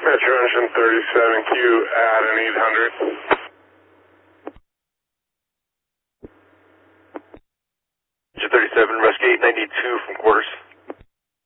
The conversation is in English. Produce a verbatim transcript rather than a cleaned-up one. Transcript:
Metro Engine thirty-seven Q, add an eight hundred. Engine thirty-seven, rescue eight ninety-two from quarters.